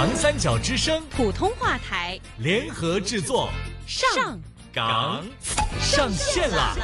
长三角之声普通话台联合制作， 上岗上线啦！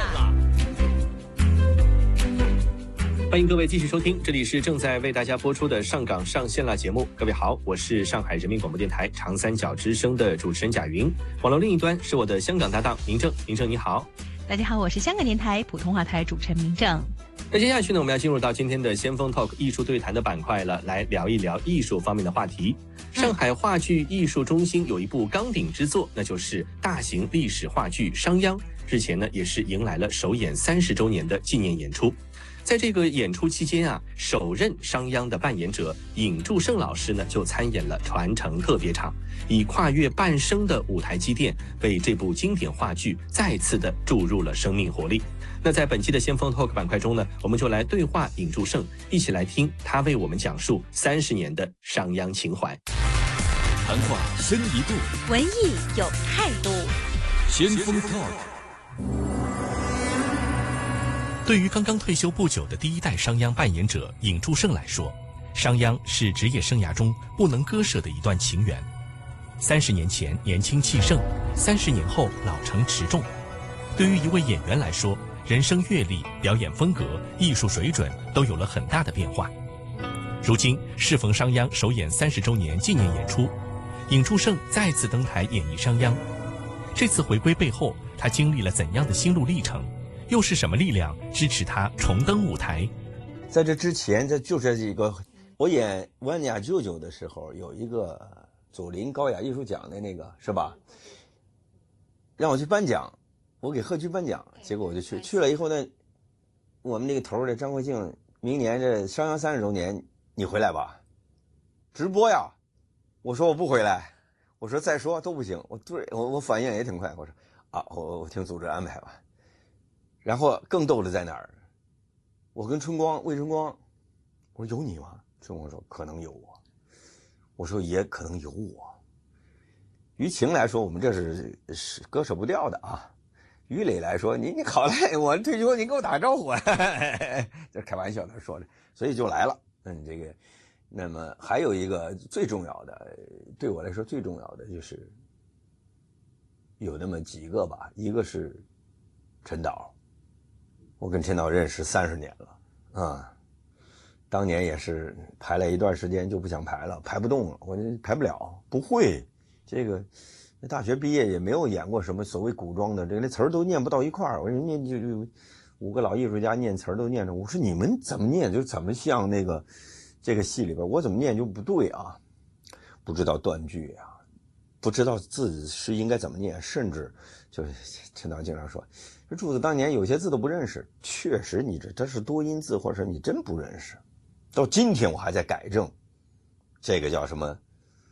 欢迎各位继续收听，这里是正在为大家播出的上岗上线啦节目。各位好，我是上海人民广播电台长三角之声的主持人贾云，网络另一端是我的香港搭档明正。明正你好。 大家好，我是香港电台普通话台主持人明正。 那接下去呢，我们要进入到今天的先锋 Talk 艺术对谈的板块了，来聊一聊艺术方面的话题。上海话剧艺术中心有一部纲鼎之作，那就是大型历史话剧《商鞅》，日前呢也是迎来了首演30周年的纪念演出。在这个演出期间啊，首任商鞅的扮演者尹祝胜老师呢就参演了传承特别场，以跨越半生的舞台积淀，为这部经典话剧再次的注入了生命活力。那在本期的先锋 Talk 板块中呢，我们就来对话尹祝胜，一起来听他为我们讲述30年的商鞅情怀。 谈话深一步， 文艺有态度， 先锋 Talk。 对于刚刚退休不久的第一代商鞅扮演者尹祝胜来说，商鞅是职业生涯中不能割舍的一段情缘。30年前年轻气盛，30年后老成持重。对于一位演员来说，人生阅历、表演风格、艺术水准都有了很大的变化。如今适逢商鞅首演30周年纪念演出，尹祝胜再次登台演绎商鞅。这次回归背后，他经历了怎样的心路历程？又是什么力量支持他重登舞台？ 在这之前，这就是一个我演《万雅舅舅》的时候，有一个左邻高雅艺术奖的那个是吧？让我去颁奖，我给贺剧颁奖，结果我就去了以后呢，我们那个头的张国庆，明年这商鞅30周年，你回来吧，直播呀。我说我不回来，我说再说都不行。我反应也挺快，我说啊，我听组织安排吧。然后更逗的在哪儿？我跟魏春光，我说有你吗？春光说可能有我，我说也可能有我。于情来说，我们这是割舍不掉的啊。于磊来说，你好赖，我退休你给我打个招呼啊，这开玩笑的说的，所以就来了。那么还有一个最重要的，对我来说最重要的就是有那么几个吧，一个是陈导。我跟陈导认识30年了啊，当年也是排了一段时间就不想排了，排不动了，我排不了，不会。这个大学毕业也没有演过什么所谓古装的，这个词儿都念不到一块儿。我说念就5个老艺术家念词儿都念着，我说你们怎么念就怎么像这个戏里边，我怎么念就不对啊，不知道断句啊，不知道字是应该怎么念，甚至就是陈导经常说。这柱子当年有些字都不认识，确实你这是多音字，或者你真不认识。到今天我还在改正，这个叫什么？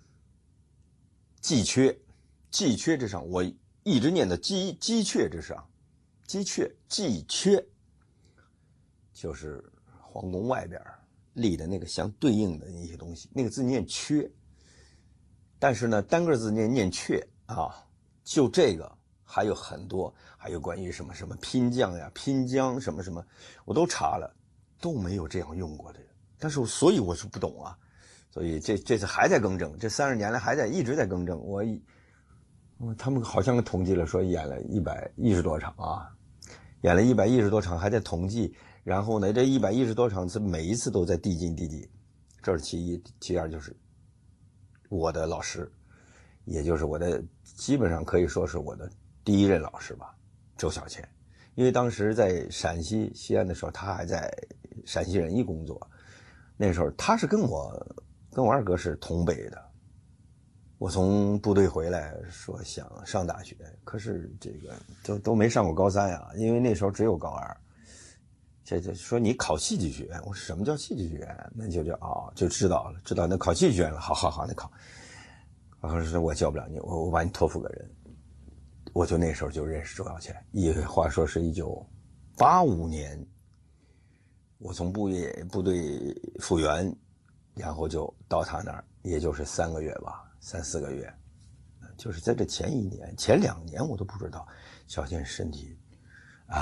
鸡缺之上，我一直念的鸡缺之上，鸡缺，就是皇宫外边立的那个相对应的一些东西，那个字念缺，但是呢单个字念阙啊，就这个。还有很多，还有关于什么拼将呀、拼将什么，我都查了，都没有这样用过的。但是所以我是不懂啊，所以这次还在更正，这30年来一直在更正。他们好像统计了，说演了110多场啊，演了110多场，还在统计。然后呢，这110多场次每一次都在递进，这是其一，其二就是我的老师，也就是我的基本上可以说是我的。第一任老师吧，周小倩，因为当时在陕西西安的时候，他还在陕西人艺工作，那时候他是跟我二哥是同辈的。我从部队回来，说想上大学，可是这个都没上过高3呀，因为那时候只有高2。这说你考戏剧学院，我说什么叫戏剧学院？那就知道了，那考戏剧学院了，好，那考。然后说我教不了你，我把你托付个人。我就那时候就认识周小倩，话说是1985年，我从部队复员，然后就到他那儿，也就是3个月吧，3、4个月，就是在这前2年我都不知道小倩身体